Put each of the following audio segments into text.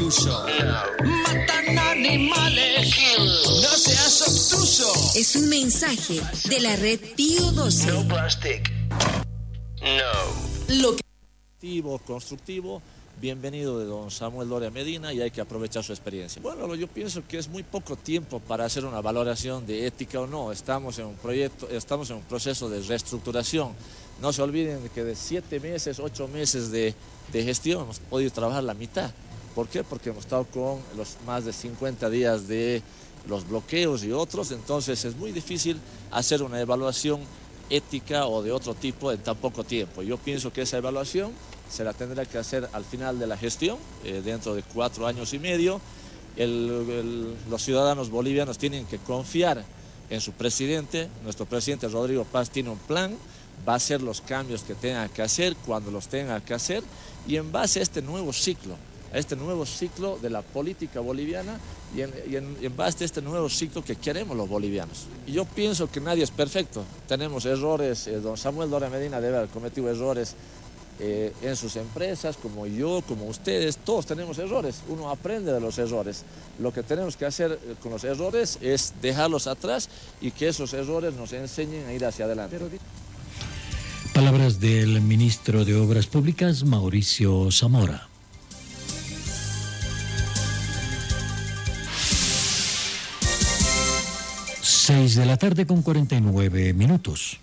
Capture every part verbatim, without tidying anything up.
tuyo. Matan animales, no seas obtuso. Es un mensaje de la red Pío doce. No plastic. No. Lo que... Constructivo, constructivo, bienvenido de don Samuel Doria Medina y hay que aprovechar su experiencia. Bueno, yo pienso que es muy poco tiempo para hacer una valoración de ética o no. Estamos en un proyecto, estamos en un proceso de reestructuración. No se olviden que de siete meses, ocho meses de, de gestión hemos podido trabajar la mitad. ¿Por qué? Porque hemos estado con los más de cincuenta días de los bloqueos y otros, entonces es muy difícil hacer una evaluación ética o de otro tipo en tan poco tiempo. Yo pienso que esa evaluación se la tendrá que hacer al final de la gestión, eh, dentro de cuatro años y medio. El, el, los ciudadanos bolivianos tienen que confiar en su presidente. Nuestro presidente Rodrigo Paz tiene un plan, va a hacer los cambios que tenga que hacer cuando los tenga que hacer y en base a este nuevo ciclo, a este nuevo ciclo de la política boliviana y en, y en, y en base a este nuevo ciclo que queremos los bolivianos. Y yo pienso que nadie es perfecto, tenemos errores, eh, don Samuel Doria Medina debe haber cometido errores eh, en sus empresas, como yo, como ustedes, todos tenemos errores, uno aprende de los errores. Lo que tenemos que hacer con los errores es dejarlos atrás y que esos errores nos enseñen a ir hacia adelante. Palabras del ministro de Obras Públicas, Mauricio Zamora. Seis de la tarde con cuarenta y nueve minutos.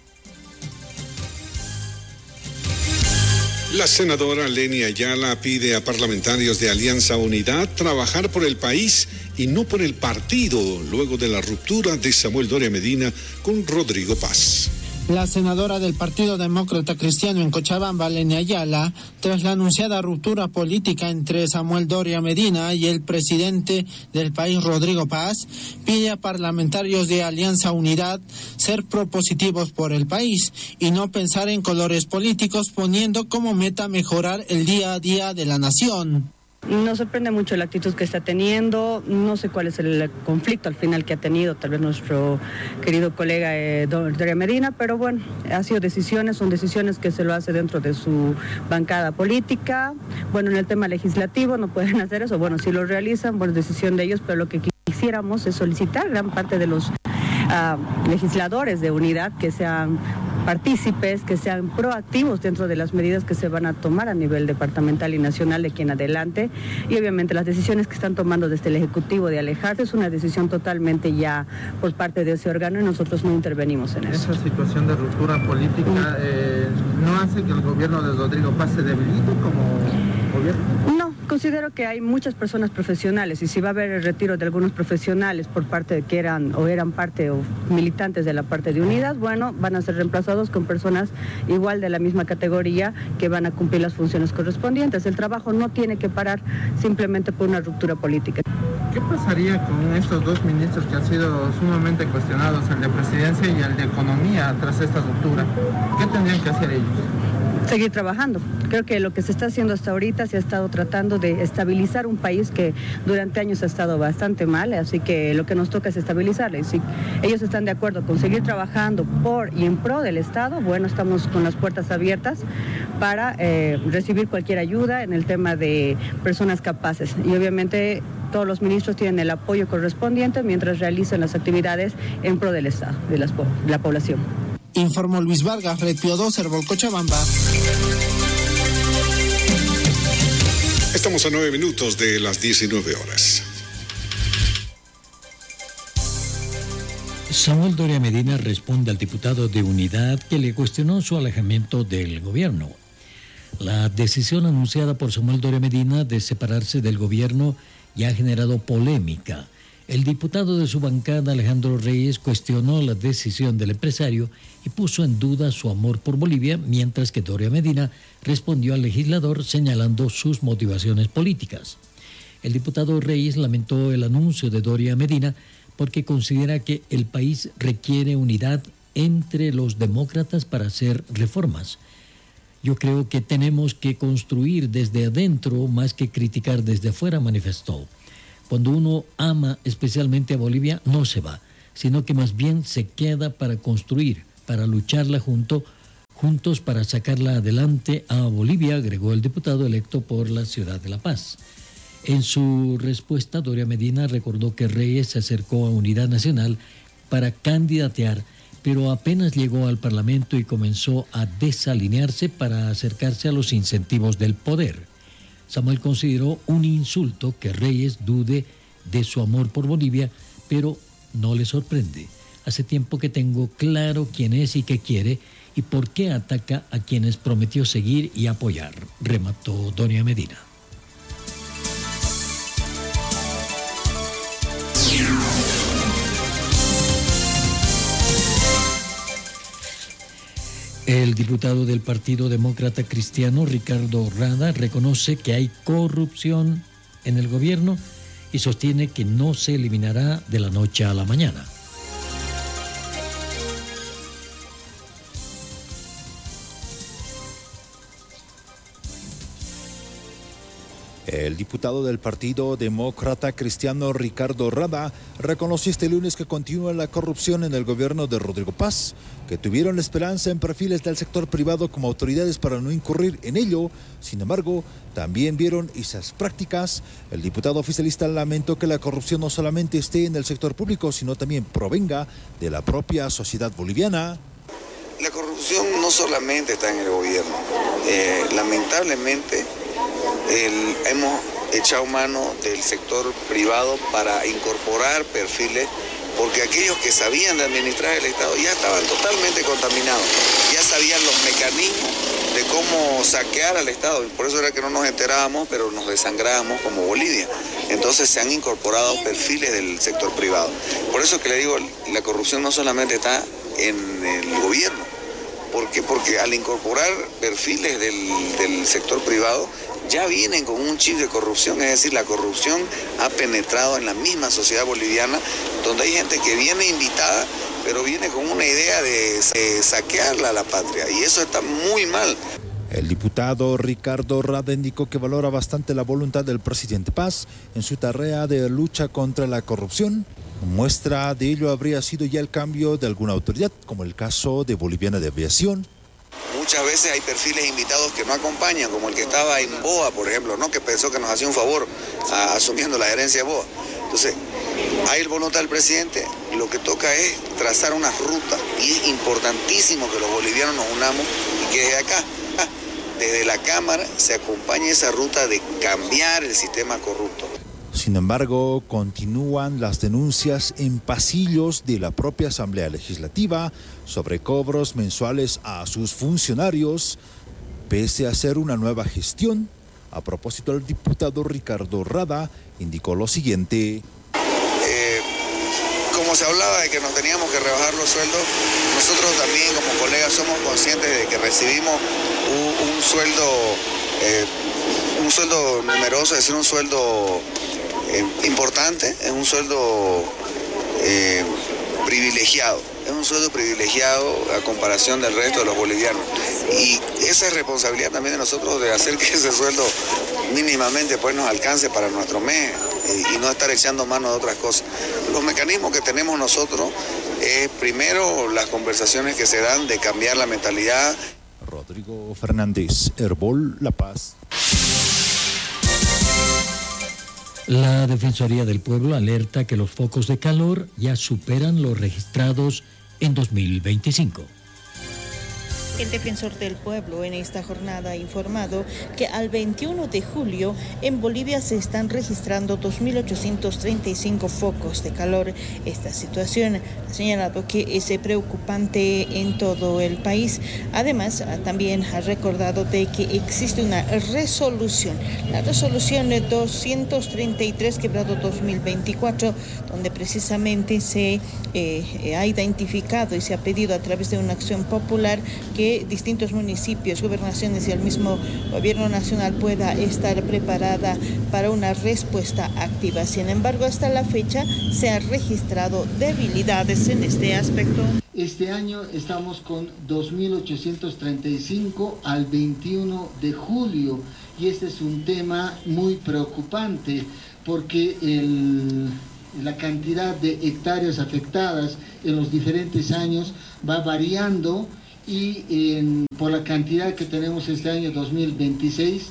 La senadora Leni Ayala pide a parlamentarios de Alianza Unidad trabajar por el país y no por el partido, luego de la ruptura de Samuel Doria Medina con Rodrigo Paz. La senadora del Partido Demócrata Cristiano en Cochabamba, Leni Ayala, tras la anunciada ruptura política entre Samuel Doria Medina y el presidente del país, Rodrigo Paz, pide a parlamentarios de Alianza Unidad ser propositivos por el país y no pensar en colores políticos, poniendo como meta mejorar el día a día de la nación. Nos sorprende mucho la actitud que está teniendo, no sé cuál es el conflicto al final que ha tenido tal vez nuestro querido colega eh, Doria Medina, pero bueno, ha sido decisiones, son decisiones que se lo hace dentro de su bancada política. Bueno, en el tema legislativo no pueden hacer eso, bueno, si lo realizan, bueno, es decisión de ellos, pero lo que quisiéramos es solicitar gran parte de los uh, legisladores de unidad que sean partícipes, que sean proactivos dentro de las medidas que se van a tomar a nivel departamental y nacional de aquí en adelante. Y obviamente las decisiones que están tomando desde el Ejecutivo de alejarse es una decisión totalmente ya por parte de ese órgano y nosotros no intervenimos en eso. Esa situación de ruptura política eh, no hace que el gobierno de Rodrigo Paz se debilite como gobierno. No, considero que hay muchas personas profesionales y si va a haber el retiro de algunos profesionales por parte de que eran o eran parte o militantes de la parte de unidad, bueno, van a ser reemplazados con personas igual de la misma categoría que van a cumplir las funciones correspondientes. El trabajo no tiene que parar simplemente por una ruptura política. ¿Qué pasaría con estos dos ministros que han sido sumamente cuestionados, el de Presidencia y el de Economía, tras esta ruptura? ¿Qué tendrían que hacer ellos? Seguir trabajando. Creo que lo que se está haciendo hasta ahorita se ha estado tratando de estabilizar un país que durante años ha estado bastante mal, así que lo que nos toca es estabilizarle. Si ellos están de acuerdo con seguir trabajando por y en pro del Estado, bueno, estamos con las puertas abiertas para eh, recibir cualquier ayuda en el tema de personas capaces. Y obviamente todos los ministros tienen el apoyo correspondiente mientras realicen las actividades en pro del Estado, de, las, de la población. Informó Luis Vargas, Red Pío doce, Cochabamba. Estamos a nueve minutos de las diecinueve horas. Samuel Doria Medina responde al diputado de Unidad que le cuestionó su alejamiento del gobierno. La decisión anunciada por Samuel Doria Medina de separarse del gobierno ya ha generado polémica. El diputado de su bancada, Alejandro Reyes, cuestionó la decisión del empresario y puso en duda su amor por Bolivia, mientras que Doria Medina respondió al legislador señalando sus motivaciones políticas. El diputado Reyes lamentó el anuncio de Doria Medina porque considera que el país requiere unidad entre los demócratas para hacer reformas. Yo creo que tenemos que construir desde adentro más que criticar desde afuera, manifestó. Cuando uno ama especialmente a Bolivia, no se va, sino que más bien se queda para construir, para lucharla junto, juntos para sacarla adelante a Bolivia, agregó el diputado electo por la ciudad de La Paz. En su respuesta, Doria Medina recordó que Reyes se acercó a Unidad Nacional para candidatear, pero apenas llegó al Parlamento y comenzó a desalinearse para acercarse a los incentivos del poder. Samuel consideró un insulto que Reyes dude de su amor por Bolivia, pero no le sorprende. Hace tiempo que tengo claro quién es y qué quiere y por qué ataca a quienes prometió seguir y apoyar, remató Doria Medina. El diputado del Partido Demócrata Cristiano, Ricardo Rada, reconoce que hay corrupción en el gobierno y sostiene que no se eliminará de la noche a la mañana. El diputado del Partido Demócrata Cristiano, Ricardo Rada, reconoció este lunes que continúa la corrupción en el gobierno de Rodrigo Paz, que tuvieron la esperanza en perfiles del sector privado como autoridades para no incurrir en ello. Sin embargo, también vieron esas prácticas. El diputado oficialista lamentó que la corrupción no solamente esté en el sector público, sino también provenga de la propia sociedad boliviana. La corrupción no solamente está en el gobierno. Eh, lamentablemente, el, hemos echado mano del sector privado para incorporar perfiles, porque aquellos que sabían de administrar el Estado ya estaban totalmente contaminados, ya sabían los mecanismos de cómo saquear al Estado, y por eso era que no nos enterábamos, pero nos desangrábamos como Bolivia. Entonces se han incorporado perfiles del sector privado. Por eso que le digo, la corrupción no solamente está en el gobierno, porque, porque al incorporar perfiles del, del sector privado, ya vienen con un chip de corrupción, es decir, la corrupción ha penetrado en la misma sociedad boliviana, donde hay gente que viene invitada, pero viene con una idea de, de saquearla a la patria, y eso está muy mal. El diputado Ricardo Rada indicó que valora bastante la voluntad del presidente Paz en su tarea de lucha contra la corrupción. Muestra de ello habría sido ya el cambio de alguna autoridad, como el caso de Boliviana de Aviación. Muchas veces hay perfiles invitados que no acompañan, como el que estaba en B O A, por ejemplo, ¿no? Que pensó que nos hacía un favor a, asumiendo la gerencia de B O A. Entonces, hay el voluntad del presidente, lo que toca es trazar una ruta, y es importantísimo que los bolivianos nos unamos y que desde acá, desde la Cámara, se acompañe esa ruta de cambiar el sistema corrupto. Sin embargo, continúan las denuncias en pasillos de la propia Asamblea Legislativa sobre cobros mensuales a sus funcionarios, pese a ser una nueva gestión. A propósito, el diputado Ricardo Rada indicó lo siguiente. Eh, como se hablaba de que nos teníamos que rebajar los sueldos, nosotros también como colegas somos conscientes de que recibimos un, un sueldo, eh, un sueldo numeroso, es decir, un sueldo Eh, importante, es un sueldo eh, privilegiado, es un sueldo privilegiado a comparación del resto de los bolivianos, y esa es responsabilidad también de nosotros de hacer que ese sueldo mínimamente pues nos alcance para nuestro mes eh, y no estar echando mano de otras cosas. Los mecanismos que tenemos nosotros es primero las conversaciones que se dan de cambiar la mentalidad. Rodrigo Fernández, Herbol, La Paz. La Defensoría del Pueblo alerta que los focos de calor ya superan los registrados en dos mil veinticinco. El defensor del pueblo en esta jornada ha informado que al veintiuno de julio en Bolivia se están registrando dos mil ochocientos treinta y cinco focos de calor. Esta situación ha señalado que es preocupante en todo el país. Además, también ha recordado de que existe una resolución, la resolución doscientos treinta y tres quebrado dos mil veinticuatro, donde precisamente se eh, ha identificado y se ha pedido a través de una acción popular que distintos municipios, gobernaciones y el mismo gobierno nacional pueda estar preparada para una respuesta activa. Sin embargo, hasta la fecha se han registrado debilidades en este aspecto. Este año estamos con dos mil ochocientos treinta y cinco al veintiuno de julio, y este es un tema muy preocupante porque el, la cantidad de hectáreas afectadas en los diferentes años va variando. Y en, por la cantidad que tenemos este año dos mil veintiséis,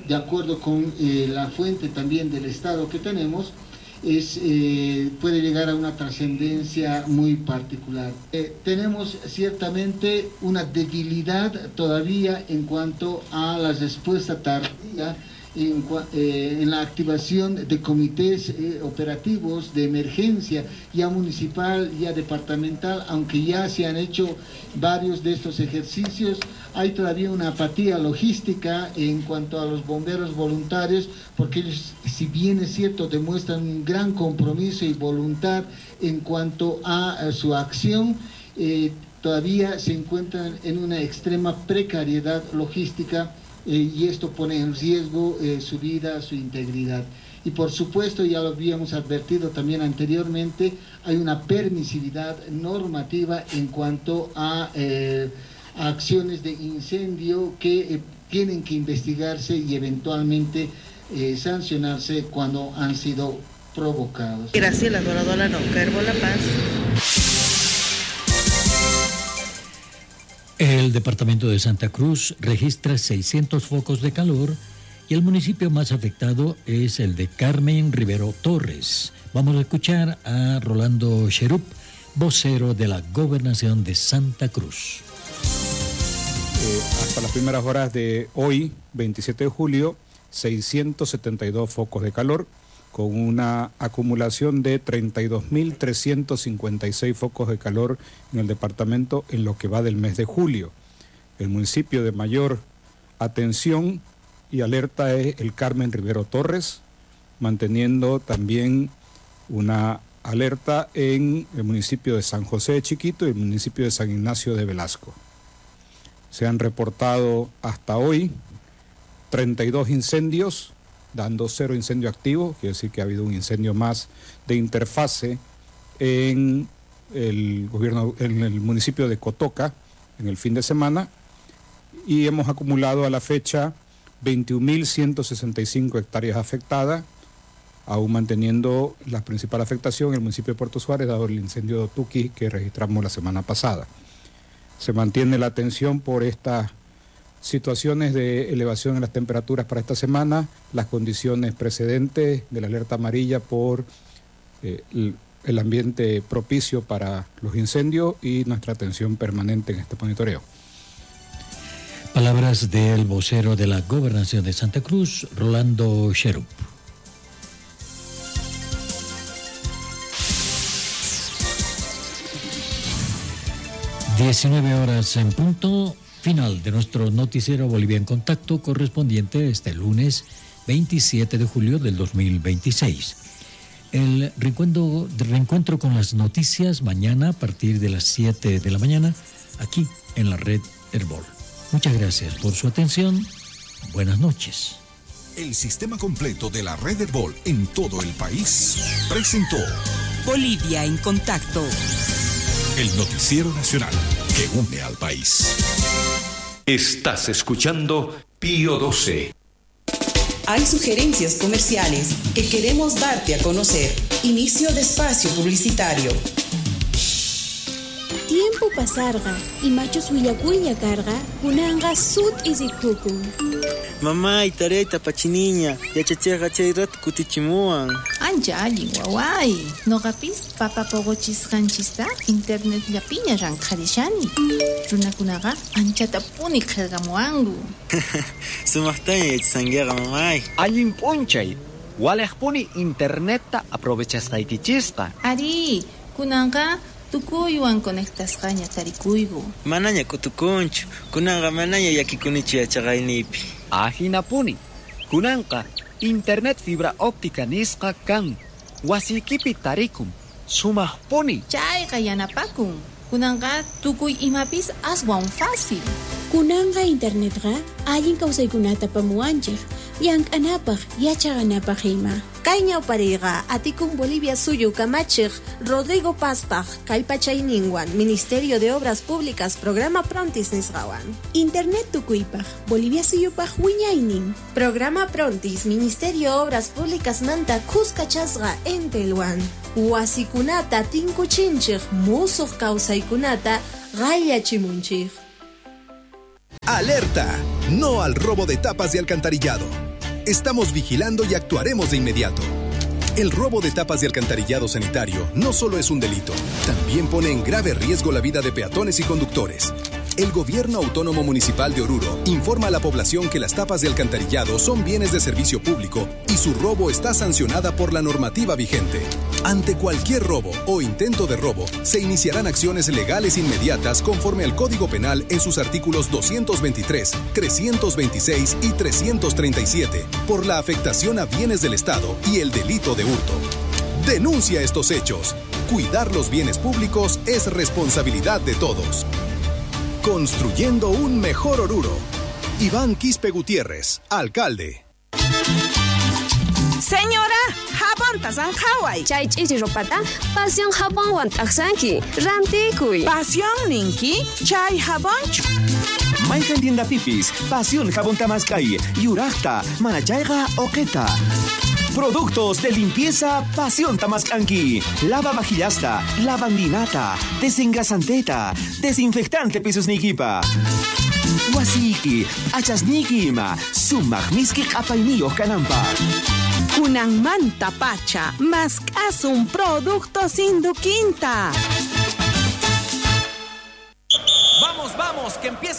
de acuerdo con eh, la fuente también del Estado que tenemos, es, eh, puede llegar a una trascendencia muy particular. Eh, tenemos ciertamente una debilidad todavía en cuanto a la respuesta tardía en, eh, en la activación de comités eh, operativos de emergencia, ya municipal, ya departamental, aunque ya se han hecho varios de estos ejercicios. Hay todavía una apatía logística en cuanto a los bomberos voluntarios, porque ellos, si bien es cierto, demuestran un gran compromiso y voluntad en cuanto a, a su acción, eh, todavía se encuentran en una extrema precariedad logística, eh, y esto pone en riesgo eh, su vida, su integridad. Y por supuesto, ya lo habíamos advertido también anteriormente, hay una permisividad normativa en cuanto a eh, acciones de incendio que eh, tienen que investigarse y eventualmente eh, sancionarse cuando han sido provocados. Graciela Dorado Alano, Carbo La Paz. El departamento de Santa Cruz registra seiscientos focos de calor y el municipio más afectado es el de Carmen Rivero Torres. Vamos a escuchar a Rolando Cherup, vocero de la Gobernación de Santa Cruz. Eh, hasta las primeras horas de hoy, veintisiete de julio, seiscientos setenta y dos focos de calor, con una acumulación de treinta y dos mil trescientos cincuenta y seis focos de calor en el departamento en lo que va del mes de julio. El municipio de mayor atención y alerta es el Carmen Rivero Torres, manteniendo también una alerta en el municipio de San José de Chiquito y el municipio de San Ignacio de Velasco. Se han reportado hasta hoy treinta y dos incendios, dando cero incendio activo, quiere decir que ha habido un incendio más de interfase en el gobierno, en el municipio de Cotoca en el fin de semana, y hemos acumulado a la fecha veintiún mil ciento sesenta y cinco hectáreas afectadas, aún manteniendo la principal afectación en el municipio de Puerto Suárez, dado el incendio de Otuqui que registramos la semana pasada. Se mantiene la atención por estas situaciones de elevación en las temperaturas para esta semana, las condiciones precedentes de la alerta amarilla por eh, el, el ambiente propicio para los incendios y nuestra atención permanente en este monitoreo. Palabras del vocero de la Gobernación de Santa Cruz, Rolando Cherup. diecinueve horas en punto, final de nuestro noticiero Bolivia en Contacto, correspondiente este lunes veintisiete de julio del dos mil veintiséis. El reencuentro, reencuentro con las noticias mañana a partir de las siete de la mañana, aquí en la red Herbol. Muchas gracias por su atención. Buenas noches. El sistema completo de la red Herbol en todo el país presentó Bolivia en Contacto, el noticiero nacional que une al país. Estás escuchando Pío doce. Hay sugerencias comerciales que queremos darte a conocer. Inicio de espacio publicitario. Tiempo pasarga y machos huillacuilla carga, kunanga sud izikukun. Mamá y tareta pachiniña, ya chachaga chayrat kutichimuan. Ancha allin wawai, nogapis papa pogochisqanchista internet llapiña ranqarishani. Runakunaqa anchata puni qillqamuangu. Sumaqtaña yachangiaqa mamay. Allin p'unchay, walejpuni internetta aprovechasqaykichista. Ari, kunanqa tukuywan conectasqaña tarikuygu. Manaña kutukunchu, kunanqa manaña yakikunichu yachaqaynipi. Ajinapuni, kunanqa internet fibra óptica nisqa kan. Wasiykipi tarikum, sumaqpuni. Chayqa yanapakun, kunanqa tukuy imapis aswan fácil. Kunanga internetqa allin kawsaykunata pamuanchik, llank'anapaq yachaqanapaq ima. Kay ñawpariqa atikun Bolivia suyu kamachik Rodrigo Pazpaq kallpachayninwan Ministerio de Obras Públicas Programa Prontis nisqawan. Internet tukuypaq Bolivia suyupaq wiñaynin. Programa Prontis Ministerio Obras Públicas manta kuskachasqa entelwan. Wasikunata tinkuchinchik musuq kawsaykunata qallachimunchik. ¡Alerta! No al robo de tapas de alcantarillado. estamos vigilando y actuaremos de inmediato. El robo de tapas de alcantarillado sanitario no solo es un delito, también pone en grave riesgo la vida de peatones y conductores. El Gobierno Autónomo Municipal de Oruro informa a la población que las tapas de alcantarillado son bienes de servicio público y su robo está sancionada por la normativa vigente. Ante cualquier robo o intento de robo, se iniciarán acciones legales inmediatas conforme al Código Penal en sus artículos doscientos veintitrés, trescientos veintiséis y trescientos treinta y siete por la afectación a bienes del Estado y el delito de hurto. Denuncia estos hechos. Cuidar los bienes públicos es responsabilidad de todos. Construyendo un mejor Oruro. Iván Quispe Gutiérrez, alcalde. Señora, jabón tasan Hawaii. Chay chichi ropata, pasión jabón wan taksanki, rantikuy. Pasión ninki, chay jabón. Maika en tienda Pipis, pasión jabón tamascay, yurachta, manachaiga oqueta. Productos de limpieza Pasión Tamascanqui. Lava vajillasta, lavandinata, desengrasanteta, desinfectante pisos niquipa. Wasiki, achasniquima, sumagmiski apainillo canampa. Kunan manta pacha, más un producto sin duquinta. Vamos, vamos, que empieza.